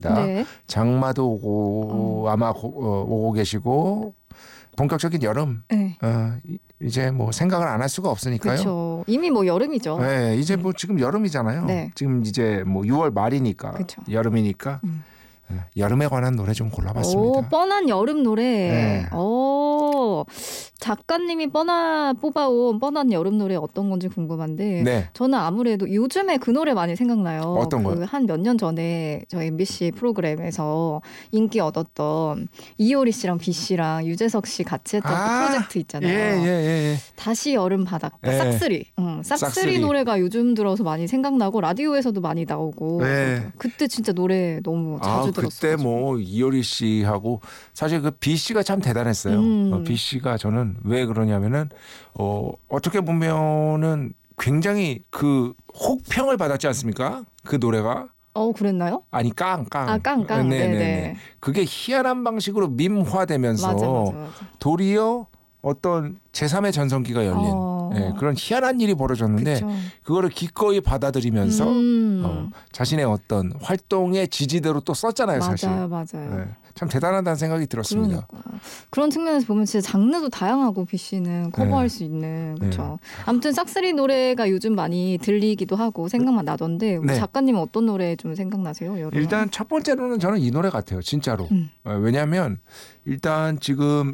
네. 장마도 오고 아마 오고 계시고 본격적인 여름. 네. 이제 뭐 생각을 안 할 수가 없으니까요. 그렇죠. 이미 뭐 여름이죠. 네, 이제 뭐 지금 여름이잖아요. 네. 지금 이제 뭐 6월 말이니까 그쵸. 여름이니까 여름에 관한 노래 좀 골라봤습니다. 오, 뻔한 여름 노래. 네. 오, 작가님이 뽑아온 뻔한 여름 노래 어떤 건지 궁금한데 네. 저는 아무래도 요즘에 그 노래 많이 생각나요. 어떤 거요? 한 몇 년 전에 저희 MBC 프로그램에서 인기 얻었던 이효리 씨랑 B 씨랑 유재석 씨 같이 했던 그 프로젝트 있잖아요. 예. 다시 여름 바닷가. 예. 싹쓸이. 싹쓸이 노래가 요즘 들어서 많이 생각나고 라디오에서도 많이 나오고. 네. 그때 진짜 노래 너무 자주 들었어요. 그때 뭐 이효리 씨하고 사실 그 B 씨가 참 대단했어요. B 씨가 저는 왜 그러냐면은 어떻게 보면은 굉장히 그 혹평을 받았지 않습니까? 그 노래가. 그랬나요? 아니 깡. 깡. 네네. 그게 희한한 방식으로 밈화되면서 맞아. 도리어 어떤 제3의 전성기가 열린 그런 희한한 일이 벌어졌는데 그쵸. 그거를 기꺼이 받아들이면서 자신의 어떤 활동의 지지대로 또 썼잖아요. 사실. 맞아요. 참 대단하다는 생각이 들었습니다. 그런 측면에서 보면 진짜 장르도 다양하고 B 씨는 커버할 수 있는 그렇죠. 아무튼 싹쓸이 노래가 요즘 많이 들리기도 하고 생각만 나던데 우리 작가님은 어떤 노래 좀 생각나세요? 여름에? 일단 첫 번째로는 저는 이 노래 같아요. 진짜로. 왜냐하면 일단 지금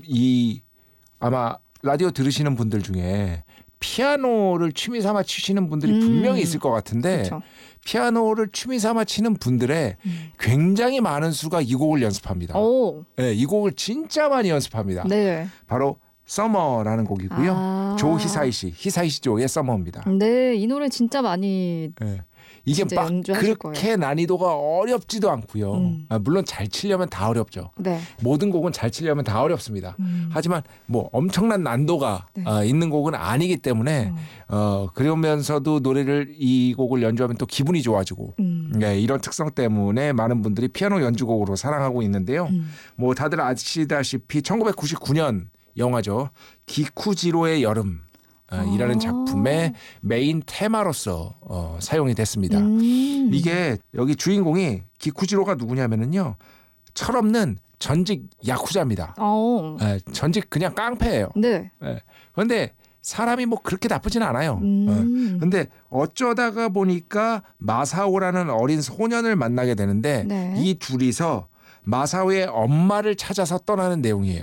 아마 라디오 들으시는 분들 중에 피아노를 취미 삼아 치시는 분들이 분명히 있을 것 같은데 그쵸. 피아노를 취미 삼아 치는 분들의 굉장히 많은 수가 이 곡을 연습합니다. 네, 이 곡을 진짜 많이 연습합니다. 네. 바로 서머라는 곡이고요. 조 히사이시 조의 서머입니다. 네, 이 노래 진짜 많이 이게 진짜 막 연주하실 그렇게 거예요. 난이도가 어렵지도 않고요. 물론 잘 치려면 다 어렵죠. 네. 모든 곡은 잘 치려면 다 어렵습니다. 하지만 뭐 엄청난 난도가 있는 곡은 아니기 때문에 그러면서도 이 곡을 연주하면 또 기분이 좋아지고 이런 특성 때문에 많은 분들이 피아노 연주곡으로 사랑하고 있는데요. 뭐 다들 아시다시피 1999년 영화죠. 기쿠지로의 여름. 이라는 작품의 메인 테마로서 사용이 됐습니다. 이게 여기 주인공이 기쿠지로가 누구냐면은요. 철없는 전직 야쿠자입니다. 전직 그냥 깡패예요. 네. 그런데 사람이 뭐 그렇게 나쁘진 않아요. 그런데 어쩌다가 보니까 마사오라는 어린 소년을 만나게 되는데 이 둘이서 마사오의 엄마를 찾아서 떠나는 내용이에요.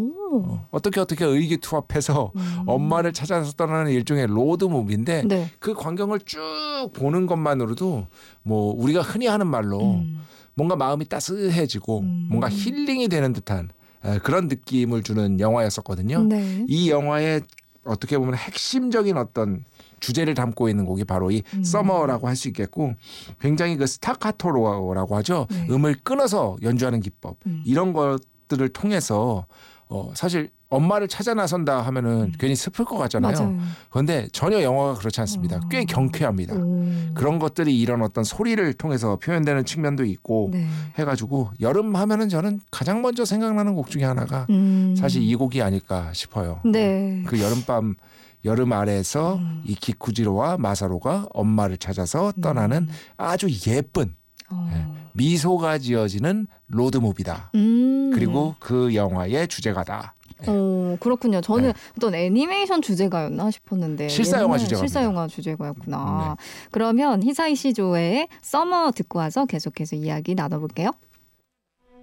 어떻게 의기투합해서 엄마를 찾아서 떠나는 일종의 로드무비인데 그 광경을 쭉 보는 것만으로도 뭐 우리가 흔히 하는 말로 뭔가 마음이 따스해지고 뭔가 힐링이 되는 듯한 그런 느낌을 주는 영화였었거든요. 이 영화의 어떻게 보면 핵심적인 어떤 주제를 담고 있는 곡이 바로 이 서머라고 할 수 있겠고 굉장히 그 스타카토라고 하죠. 음을 끊어서 연주하는 기법 이런 것들을 통해서 사실 엄마를 찾아 나선다 하면은 괜히 슬플 것 같잖아요. 그런데 전혀 영화가 그렇지 않습니다. 꽤 경쾌합니다. 그런 것들이 이런 어떤 소리를 통해서 표현되는 측면도 있고 해가지고 여름 하면은 저는 가장 먼저 생각나는 곡 중에 하나가 사실 이 곡이 아닐까 싶어요. 그 여름 아래에서 이 기쿠지로와 마사로가 엄마를 찾아서 떠나는 아주 예쁜 미소가 지어지는 로드무비다. 그리고 그 영화의 주제가다. 그렇군요. 저는 어떤 애니메이션 주제가였나 싶었는데 실사영화 주제가였구나. 그러면 히사이시 조의 서머 듣고 와서 계속해서 이야기 나눠볼게요.